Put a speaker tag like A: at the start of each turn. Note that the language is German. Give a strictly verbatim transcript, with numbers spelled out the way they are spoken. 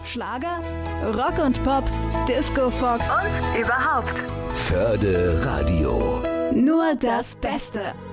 A: Schlager, Rock und Pop, Disco Fox
B: und überhaupt.
C: Förde Radio.
A: Nur das Beste.